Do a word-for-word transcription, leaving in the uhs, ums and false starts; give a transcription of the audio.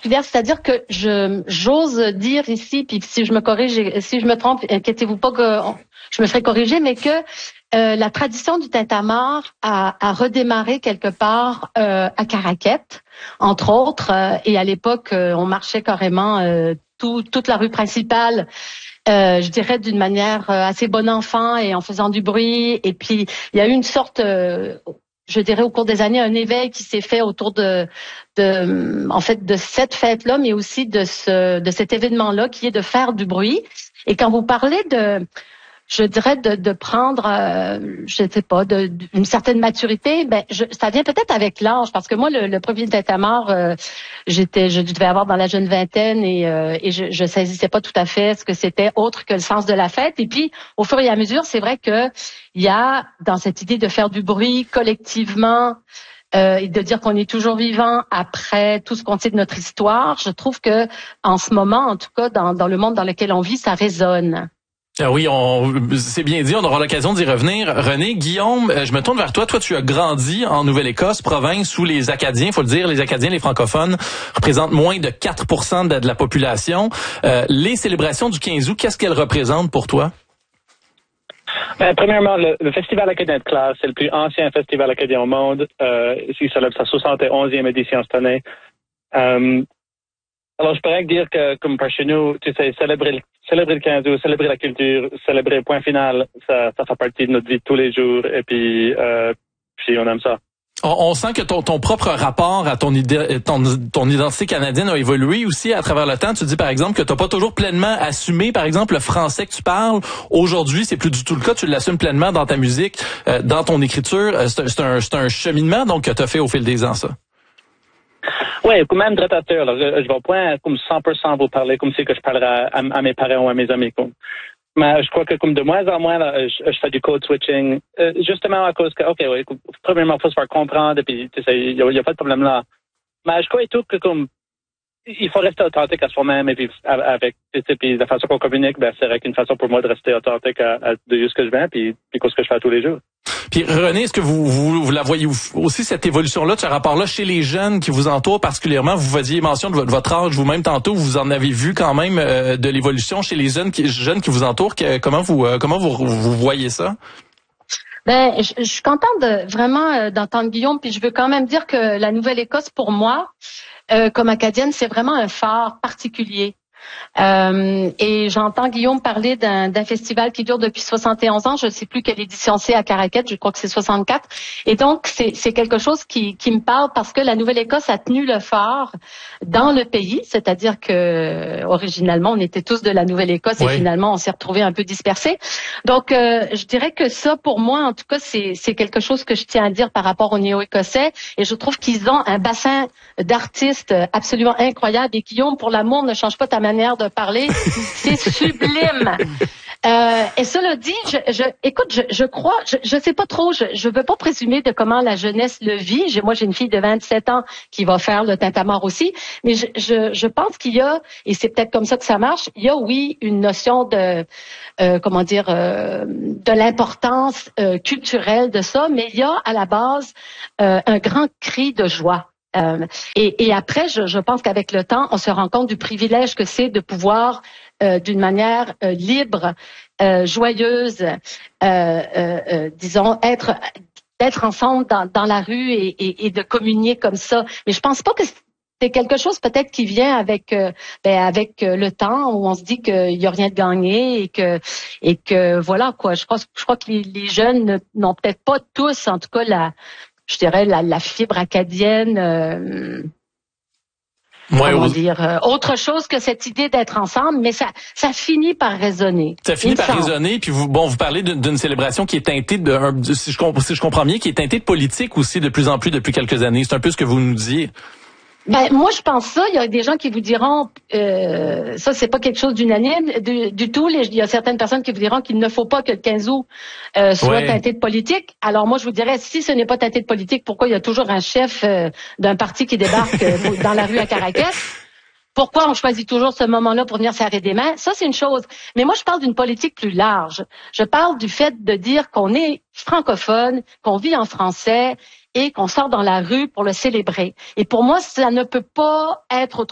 particulière, c'est-à-dire que je j'ose dire ici, puis si je me corrige, si je me trompe, inquiétez-vous pas que je me ferai corriger, mais que euh, la tradition du tintamarre a, a redémarré quelque part euh, à Caraquette, entre autres, euh, et à l'époque, euh, on marchait carrément euh, tout, toute la rue principale. Euh, je dirais d'une manière euh, assez bon enfant et en faisant du bruit. Et puis, il y a eu une sorte, euh, je dirais au cours des années, un éveil qui s'est fait autour de, de, en fait, de cette fête-là, mais aussi de ce, de cet événement-là qui est de faire du bruit. Et quand vous parlez de, je dirais de, de prendre, euh, je ne sais pas, de, d'une certaine maturité, ben, je, ça vient peut-être avec l'âge, parce que moi, le, le premier tintamarre, euh, j'étais, je devais avoir dans la jeune vingtaine et, euh, et je, je saisissais pas tout à fait ce que c'était autre que le sens de la fête. Et puis, au fur et à mesure, c'est vrai que il y a dans cette idée de faire du bruit collectivement. Euh, et de dire qu'on est toujours vivant après tout ce qu'on sait de notre histoire, je trouve que en ce moment, en tout cas, dans, dans le monde dans lequel on vit, ça résonne. Ah oui, on, c'est bien dit, on aura l'occasion d'y revenir. René, Guillaume, je me tourne vers toi. Toi, tu as grandi en Nouvelle-Écosse, province où les Acadiens, il faut le dire, les Acadiens, les francophones, représentent moins de quatre pour cent de, de la population. Euh, les célébrations du quinze août, qu'est-ce qu'elles représentent pour toi? Ben, premièrement, le, le Festival acadien de classe, c'est le plus ancien festival acadien au monde. Euh, il célèbre sa soixante et onzième édition cette année. Euh, alors, je pourrais dire que, comme par chez nous, tu sais, célébrer le, célébrer le quinze août, célébrer la culture, célébrer point final, ça, ça fait partie de notre vie de tous les jours. Et puis, euh, puis on aime ça. On, on sent que ton, ton propre rapport à ton, idée, ton, ton identité canadienne a évolué aussi à travers le temps. Tu dis, par exemple, que tu n'as pas toujours pleinement assumé, par exemple, le français que tu parles. Aujourd'hui, c'est plus du tout le cas. Tu l'assumes pleinement dans ta musique, euh, dans ton écriture. Euh, c'est, c'est, un, c'est un cheminement donc que tu as fait au fil des ans, ça. Oui, comme même dratateur, là, je, je vais point comme cent pour cent vous parler comme si que je parlerais à, à, à mes parents ou à mes amis. Comme. Mais je crois que comme de moins en moins, là, je, je fais du code switching, euh, justement à cause que, OK, oui, premièrement, il faut se faire comprendre, et puis tu sais, il n'y a, a pas de problème là. Mais je crois et tout que comme il faut rester authentique à soi-même et puis avec, tu sais, puis la façon qu'on communique, ben c'est une façon pour moi de rester authentique à, à de ce que je viens, puis puis ce que je fais tous les jours. Puis René, est-ce que vous, vous, vous la voyez aussi, cette évolution-là, de ce rapport-là chez les jeunes qui vous entourent particulièrement? Vous faisiez mention de votre, votre âge vous-même tantôt, vous en avez vu quand même euh, de l'évolution chez les jeunes qui, jeunes qui vous entourent. Que, comment vous euh, comment vous, vous voyez ça? Ben, je, je suis contente de vraiment euh, d'entendre Guillaume, puis je veux quand même dire que la Nouvelle-Écosse, pour moi, euh, comme acadienne, c'est vraiment un phare particulier. Euh, et j'entends Guillaume parler d'un, d'un festival qui dure depuis soixante et onze ans. Je ne sais plus quelle édition c'est à Caraquette, je crois que c'est soixante-quatre. Et donc, c'est, c'est quelque chose qui, qui me parle parce que la Nouvelle-Écosse a tenu le phare dans le pays, c'est-à-dire que originalement, on était tous de la Nouvelle-Écosse oui. Et finalement, on s'est retrouvés un peu dispersés. Donc, euh, je dirais que ça, pour moi, en tout cas, c'est, c'est quelque chose que je tiens à dire par rapport aux Néo-Écossais. Et je trouve qu'ils ont un bassin d'artistes absolument incroyable. Et Guillaume, pour l'amour, ne change pas ta manière de parler, c'est sublime. Euh, et cela dit, je, je, écoute, je, je crois, je, je sais pas trop, je, je veux pas présumer de comment la jeunesse le vit. J'ai, moi, j'ai une fille de vingt-sept ans qui va faire le tintamarre aussi, mais je, je, je pense qu'il y a, et c'est peut-être comme ça que ça marche, il y a oui une notion de, euh, comment dire, euh, de l'importance euh, culturelle de ça, mais il y a à la base euh, un grand cri de joie. Euh, et, et après, je, je pense qu'avec le temps, on se rend compte du privilège que c'est de pouvoir, euh, d'une manière euh, libre, euh, joyeuse, euh, euh, euh, disons, être d'être ensemble dans, dans la rue et, et, et de communier comme ça. Mais je pense pas que c'est quelque chose peut-être qui vient avec euh, ben, avec le temps où on se dit qu'il y a rien de gagné et que et que voilà quoi. Je crois je crois que les, les jeunes n'ont peut-être pas tous, en tout cas la je dirais la, la fibre acadienne, euh, ouais, comment oui. dire, euh, autre chose que cette idée d'être ensemble, mais ça, ça finit par résonner. Ça finit par résonner, puis vous, bon, vous parlez d'une, d'une célébration qui est teintée de, un, si je comprends, si je comprends bien, qui est teintée de politique aussi de plus en plus depuis quelques années. C'est un peu ce que vous nous disiez. Ben moi je pense ça. Il y a des gens qui vous diront euh, ça c'est pas quelque chose d'unanime du, du tout. Les, il y a certaines personnes qui vous diront qu'il ne faut pas que le quinze août euh, soit ouais. teinté de politique. Alors moi je vous dirais si ce n'est pas teinté de politique, pourquoi il y a toujours un chef euh, d'un parti qui débarque euh, dans la rue à Caraquette? Pourquoi on choisit toujours ce moment-là pour venir serrer des mains? Ça, c'est une chose. Mais moi, je parle d'une politique plus large. Je parle du fait de dire qu'on est francophone, qu'on vit en français et qu'on sort dans la rue pour le célébrer. Et pour moi, ça ne peut pas être autrement.